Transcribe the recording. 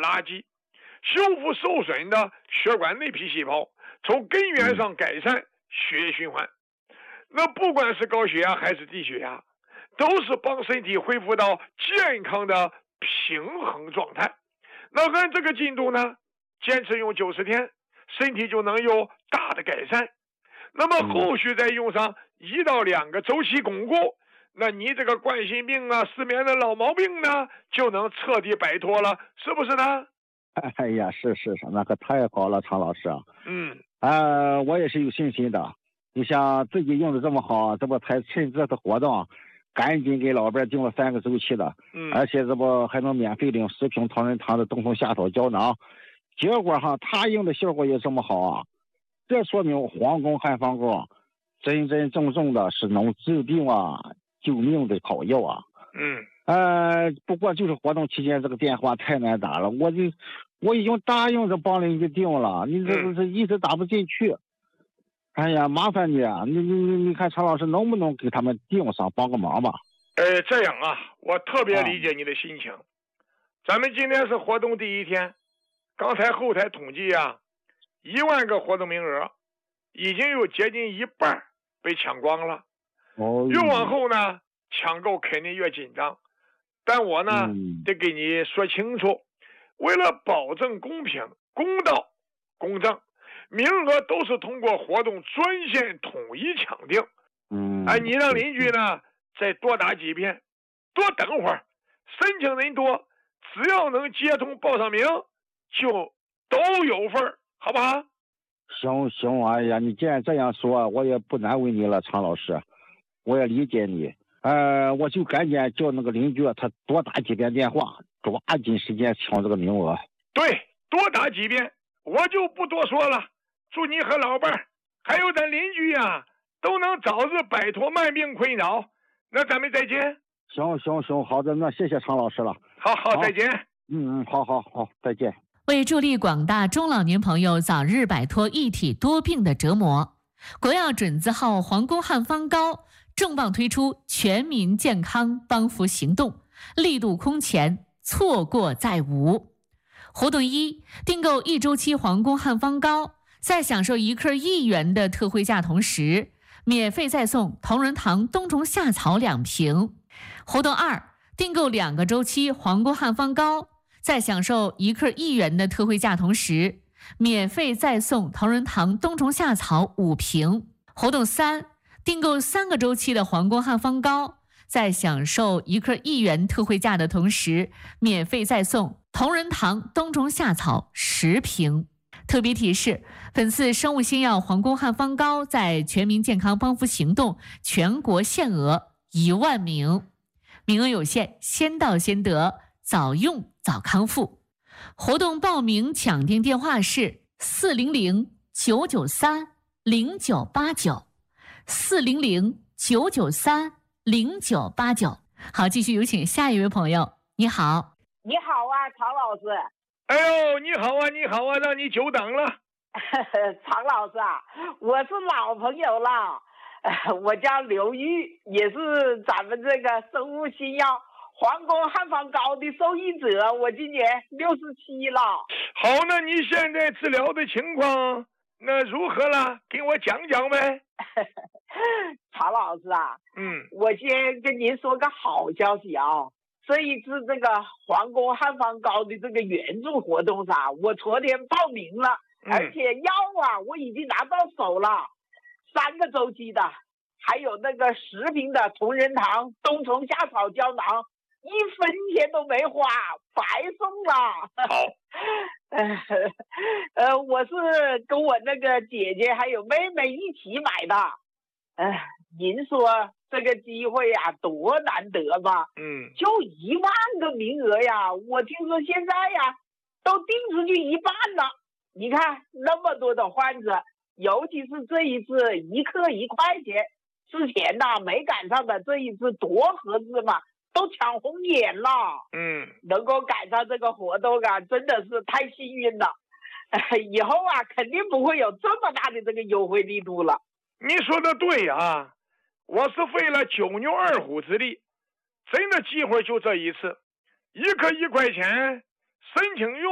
垃圾，修复受损的血管内皮细胞，从根源上改善血液循环。那不管是高血压还是低血压，都是帮身体恢复到健康的平衡状态。那按这个进度呢，坚持用90天，身体就能有大的改善。那么后续再用上1到2个周期巩固，那你这个冠心病啊、失眠的老毛病呢，就能彻底摆脱了，是不是呢？ 哎呀，是，那可太好了，常老师。我也是有信心的。你像自己用的这么好，这不才趁这次活动，赶紧给老伴订了3个周期的，而且这不还能免费领10瓶同仁堂的冬虫夏草胶囊。结果他用的效果也这么好啊，这说明皇宫汉方膏真正的是能治病啊、救命的好药啊。不过就是活动期间这个电话太难打了，我已经答应着帮邻居订了，你这一直打不进去。哎呀，麻烦你啊！你看常老师能不能给他们订上，帮个忙吧？ 这样啊，我特别理解你的心情。咱们今天是活动第1天，刚才后台统计啊，1万个活动名额，已经有接近一半被抢光了。越往后呢，抢购肯定越紧张。但我呢，得给你说清楚，为了保证公平、公道、公正，名额都是通过活动专线统一抢定。你让邻居呢再多打几遍，多等会儿，申请人多，只要能接通报上名，就都有份儿，好不好？ 行，哎呀，你既然这样说，我也不难为你了，常老师，我也理解你。我就赶紧叫那个邻居他多打几遍电话，抓紧时间抢这个名额。 对，多打几遍，我就不多说了。祝你和老伴儿还有咱邻居呀，都能早日摆脱慢病困扰。那咱们再见。 行，好的，那谢谢常老师了。 好，再见。 好，再见。 为助力广大中老年朋友早日摆脱一体多病的折磨，国药准字号皇宫汉方膏重磅推出全民健康帮扶行动，力度空前，错过再无。活动1，订购1周期皇宫汉方膏，在享受1克1元的特惠价同时，免费再送同仁堂冬虫夏草2瓶。活动2，订购2个周期皇宫汉方膏，在享受1克1元的特惠价同时，免费再送同仁堂冬虫夏草5瓶。活动3，订购3个周期的皇宫汉方膏，在享受1克1元特惠价的同时，免费再送同仁堂冬虫夏草10瓶。特别提示，本次生物新药皇宫汉方膏在全民健康帮扶行动全国限额1万名，名额有限，先到先得，早用早康复。活动报名抢订电话是400-993-0989。400-993-0989。好，继续有请下一位朋友。你好。 你好啊，常老师。 哎呦，你好啊，让你久等了。 常老师啊，我是老朋友了，我叫刘玉，也是咱们这个生物新药皇宫汉方膏的受益者，我今年67了。 好，那你现在治疗的情况那如何了？给我讲讲呗。 常老师啊，我先跟您说个好消息啊，这一次这个皇宫汉方膏的这个援助活动上，我昨天报名了，而且药啊我已经拿到手了，3个周期的，还有那个10瓶的同仁堂冬虫夏草胶囊，1分钱都没花，白送了。好，我是跟我那个姐姐还有妹妹一起买的。您说这个机会呀，多难得吧？就1万个名额呀，我听说现在呀都订出去1半了。你看那么多的患者，尤其是这一次1克1块钱，之前呐没赶上的，这一次多合适嘛，都抢红眼了。能够赶上这个活动啊，真的是太幸运了。以后啊肯定不会有这么大的这个优惠力度了。 你说的对啊，我是费了9牛2虎之力，真的机会就这一次，1克1块钱申请用